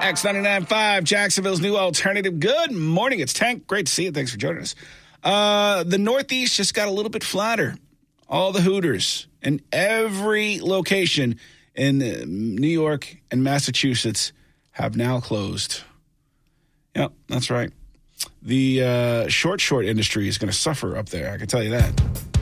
X99.5, Jacksonville's new alternative. Good morning. It's Tank. Great to see you. Thanks for joining us. The Northeast just got a little bit flatter. All the Hooters in every location in New York and Massachusetts have now closed. Yep, that's right. The short industry is going to suffer up there. I can tell you that.